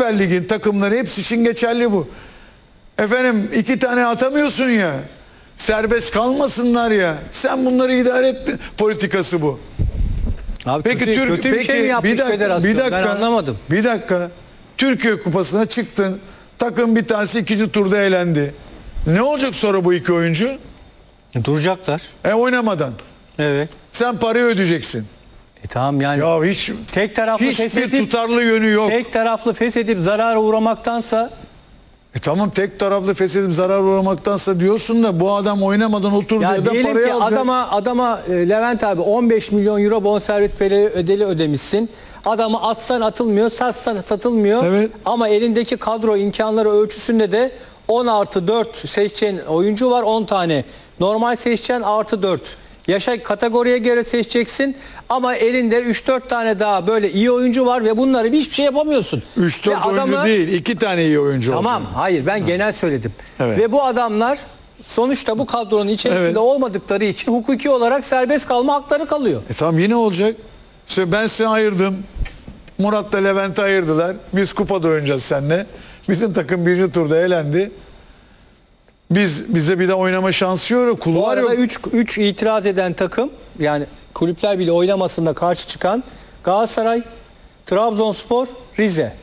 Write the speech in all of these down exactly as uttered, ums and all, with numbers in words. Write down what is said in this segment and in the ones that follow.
Süper Lig'in takımları hepsi için geçerli bu. Efendim iki tane atamıyorsun ya. Serbest kalmasınlar ya. Sen bunları idare et. Politikası bu. Abi Peki kötü, Türk kötü bir peki, şey mi yapmış bir dakika, federasyon? bir dakika, Ben anlamadım. Bir dakika. Türkiye Kupası'na çıktın. Takım bir tanesi ikinci turda elendi. Ne olacak sonra bu iki oyuncu? Duracaklar. E oynamadan. Evet. Sen parayı ödeyeceksin. E tamam yani. Ya hiç tek taraflı hiçbir feshedip tutarlı yönü yok. tek taraflı feshedip zarara uğramaktansa E tamam tek taraflı feshedip zarar uğramaktansa diyorsun da bu adam oynamadan oturdu ya ya da diyelim parayı ki alacak. adama adama e, Levent abi on beş milyon euro bonservis bedeli ödeli ödemişsin. Adamı atsan atılmıyor, satsan satılmıyor. Evet. Ama elindeki kadro imkanları ölçüsünde de on artı dört seçeceğin oyuncu var, on tane. Normal seçeceğin artı dört. Yaşa kategoriye göre seçeceksin ama elinde üç dört tane daha böyle iyi oyuncu var ve bunları hiçbir şey yapamıyorsun. üç dört Ve oyuncu adamı- değil, iki tane iyi oyuncu Tamam, olacak. hayır ben genel söyledim. Evet. Ve bu adamlar sonuçta bu kadronun içerisinde Evet. olmadıkları için hukuki olarak serbest kalma hakları kalıyor. E tamam yine olacak. İşte ben seni ayırdım. Murat'la Levent'i ayırdılar. Biz kupada oynayacağız seninle. Bizim takım birinci turda elendi. Biz bize bir de oynama şansı yok. Bu Kulvar yok. arada üç itiraz eden takım, yani kulüpler bile oylamasında karşı çıkan Galatasaray, Trabzonspor, Rize.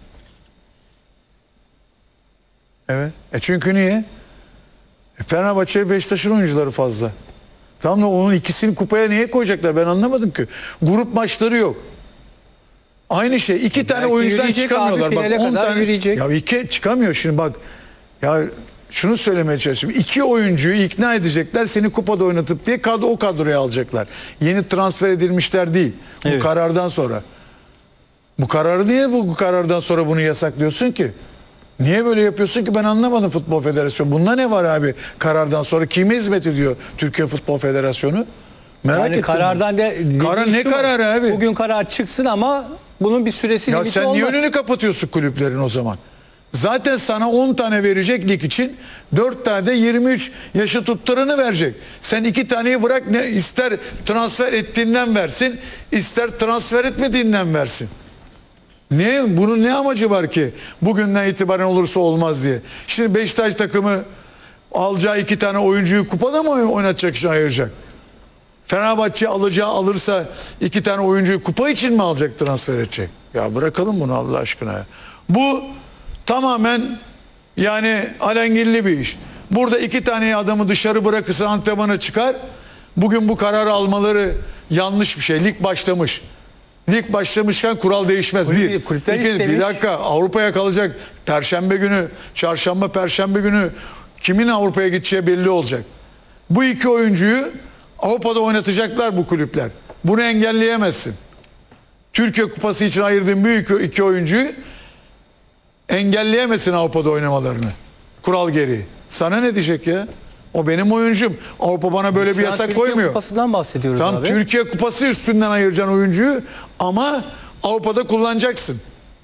Evet. E çünkü niye? E Fenerbahçe ve Beşiktaş'ın oyuncuları fazla. Tamam da onun ikisini kupaya niye koyacaklar ben anlamadım ki. Grup maçları yok. Aynı şey. İki tane belki oyuncudan yürüyecek çıkamıyorlar. abi, Bak finale on kadar tane. yürüyecek. Ya iki çıkamıyor şimdi bak. Ya şunu söylemeye çalışıyorum. İki oyuncuyu ikna edecekler seni kupada oynatıp diye kadro, o kadroya alacaklar. Yeni transfer edilmişler değil. Bu Evet. karardan sonra. Bu kararı niye bu, bu karardan sonra bunu yasaklıyorsun ki? Niye böyle yapıyorsun ki ben anlamadım Futbol Federasyonu. Bunda ne var abi karardan sonra? Kime hizmet ediyor Türkiye Futbol Federasyonu? Merak Yani ettim. karardan de Karar dediği ne şu mu? kararı abi? Bugün karar çıksın ama bunun bir süresi Ya limiti sen niye olmaz. önünü kapatıyorsun kulüplerin o zaman? Zaten sana on tane verecek lig için dört tane de yirmi üç yaşı tutturanı verecek. Sen iki taneyi bırak ne ister transfer ettiğinden versin, ister transfer etmediğinden versin. Niye? Bunun ne amacı var ki? Bugünden itibaren olursa olmaz diye. Şimdi Beşiktaş takımı alacağı iki tane oyuncuyu kupada mı oynatacak için ayıracak? Fenerbahçe alacağı alırsa iki tane oyuncuyu kupa için mi alacak transfer edecek? Ya bırakalım bunu Allah aşkına ya. Bu tamamen yani alengirli bir iş. Burada iki tane adamı dışarı bırakırsa antrenmana çıkar. Bugün bu kararı almaları yanlış bir şey. Lig başlamış. Lig başlamışken kural değişmez. Kulüp- Bir, kulüpler iki, istemiş. bir dakika Avrupa'ya kalacak. Perşembe günü, çarşamba, perşembe günü kimin Avrupa'ya gideceği belli olacak. Bu iki oyuncuyu Avrupa'da oynatacaklar bu kulüpler. Bunu engelleyemezsin. Türkiye Kupası için ayırdığın büyük iki oyuncuyu engelleyemezsin Avrupa'da oynamalarını. Kural gereği. Sana ne diyecek ya? O benim oyuncum. Avrupa bana böyle Şu bir an yasak Türkiye koymuyor. Kupası'ndan bahsediyoruz Tam abi. Türkiye Kupası üstünden ayıracaksın oyuncuyu ama Avrupa'da kullanacaksın.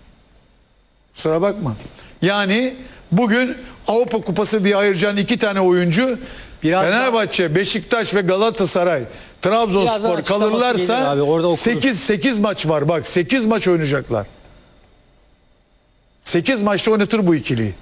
Kusura bakma. Yani bugün Avrupa Kupası diye ayıracağın iki tane oyuncu Biraz Fenerbahçe, Beşiktaş ve Galatasaray, Birazdan Trabzonspor açıklaması kalırlarsa gelir abi, orada okuruz. sekiz sekiz maç var. Bak sekiz maç oynayacaklar. sekiz maçta oynatır bu ikiliyi.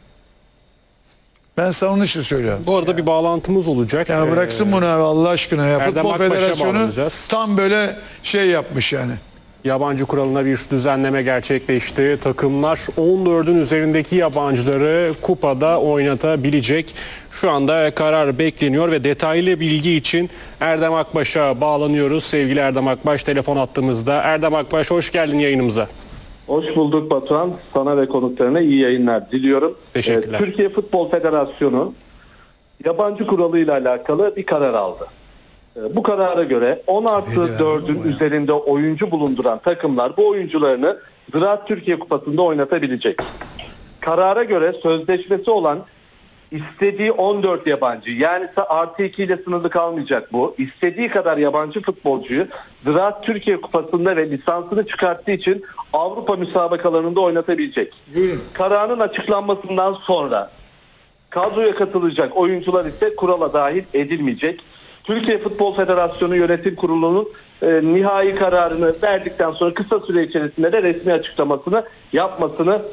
Ben sana onun için söylüyorum. Bu arada bir bağlantımız olacak. Ya bıraksın bunu abi Allah aşkına ya. Erdem Futbol Akbaş'a Federasyonu bağlanacağız. tam böyle şey yapmış yani. Yabancı kuralına bir düzenleme gerçekleşti. Takımlar on dördün üzerindeki yabancıları kupada oynatabilecek. Şu anda karar bekleniyor ve detaylı bilgi için Erdem Akbaş'a bağlanıyoruz. Sevgili Erdem Akbaş telefon attığımızda. Erdem Akbaş hoş geldin yayınımıza. Hoş bulduk Batuhan. Sana ve konuklarına iyi yayınlar diliyorum. Teşekkürler. Ee, Türkiye Futbol Federasyonu yabancı kuralıyla alakalı bir karar aldı. Ee, bu karara göre on artı dördün üzerinde oyuncu bulunduran takımlar bu oyuncularını Ziraat Türkiye Kupası'nda oynatabilecek. Karara göre sözleşmesi olan istediği on dört yabancı, yani artı iki ile sınırlı kalmayacak bu. İstediği kadar yabancı futbolcuyu Ziraat Türkiye Kupası'nda ve lisansını çıkarttığı için Avrupa müsabakalarında oynatabilecek. Buyurun. Kararın açıklanmasından sonra kadroya katılacak oyuncular ise kurala dahil edilmeyecek. Türkiye Futbol Federasyonu Yönetim Kurulu'nun e, nihai kararını verdikten sonra kısa süre içerisinde de resmi açıklamasını yapmasını